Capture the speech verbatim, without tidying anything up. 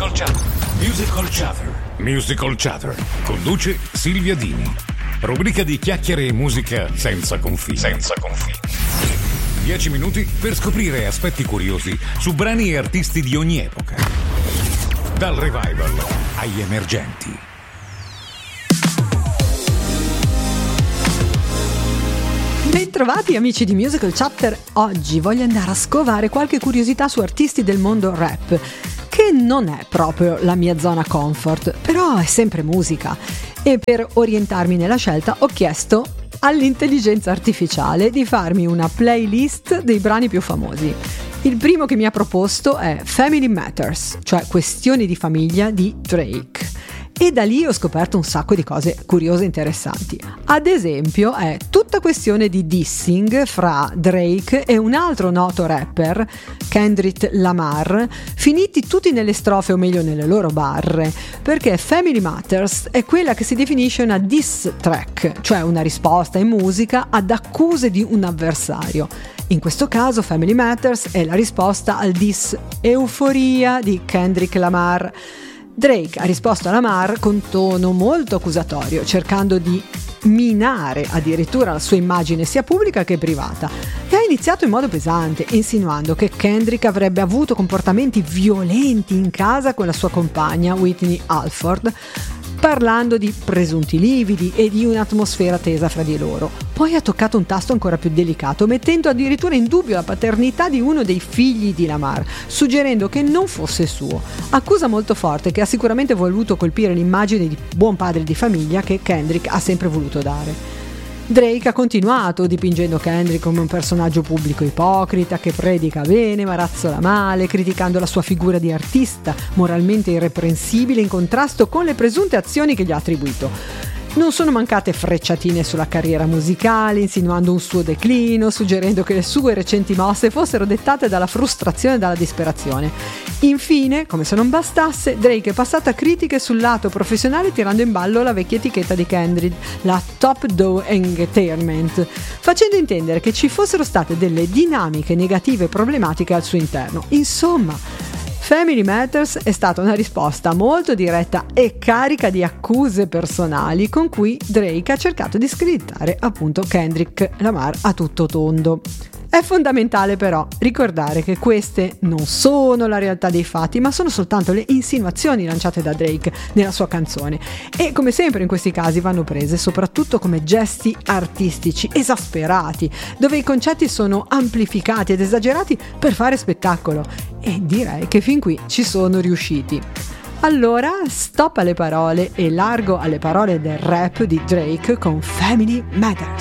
Musical Chatter. Musical Chatter. Musical Chatter. Conduce Silvia Dini. Rubrica di chiacchiere e musica senza confini. Senza confini. Dieci minuti per scoprire aspetti curiosi su brani e artisti di ogni epoca. Dal revival agli emergenti. Bentrovati amici di Musical Chatter. Oggi voglio andare a scovare qualche curiosità su artisti del mondo rap, che non è proprio la mia zona comfort, però è sempre musica. E per orientarmi nella scelta ho chiesto all'intelligenza artificiale di farmi una playlist dei brani più famosi. Il primo che mi ha proposto è Family Matters, cioè Questioni di famiglia di Drake. E da lì ho scoperto un sacco di cose curiose e interessanti. Ad esempio è tutta questione di dissing fra Drake e un altro noto rapper, Kendrick Lamar, finiti tutti nelle strofe o meglio nelle loro barre, perché Family Matters è quella che si definisce una diss track, cioè una risposta in musica ad accuse di un avversario. In questo caso Family Matters è la risposta al diss Euforia di Kendrick Lamar. Drake ha risposto a Lamar con tono molto accusatorio, cercando di minare addirittura la sua immagine sia pubblica che privata, e ha iniziato in modo pesante, insinuando che Kendrick avrebbe avuto comportamenti violenti in casa con la sua compagna Whitney Alford, parlando di presunti lividi e di un'atmosfera tesa fra di loro. Poi ha toccato un tasto ancora più delicato, mettendo addirittura in dubbio la paternità di uno dei figli di Lamar, suggerendo che non fosse suo. Accusa molto forte che ha sicuramente voluto colpire l'immagine di buon padre di famiglia che Kendrick ha sempre voluto dare. Drake ha continuato dipingendo Kendrick come un personaggio pubblico ipocrita che predica bene ma razzola male, criticando la sua figura di artista moralmente irreprensibile in contrasto con le presunte azioni che gli ha attribuito. Non sono mancate frecciatine sulla carriera musicale, insinuando un suo declino, suggerendo che le sue recenti mosse fossero dettate dalla frustrazione e dalla disperazione. Infine, come se non bastasse, Drake è passato a critiche sul lato professionale tirando in ballo la vecchia etichetta di Kendrick, la Top Dog Entertainment, facendo intendere che ci fossero state delle dinamiche negative e problematiche al suo interno. Insomma, Family Matters è stata una risposta molto diretta e carica di accuse personali con cui Drake ha cercato di screditare appunto Kendrick Lamar a tutto tondo. È fondamentale però ricordare che queste non sono la realtà dei fatti, ma sono soltanto le insinuazioni lanciate da Drake nella sua canzone, e come sempre in questi casi vanno prese soprattutto come gesti artistici esasperati, dove i concetti sono amplificati ed esagerati per fare spettacolo, e direi che fin qui ci sono riusciti. Allora stop alle parole e largo alle parole del rap di Drake con Family Matters.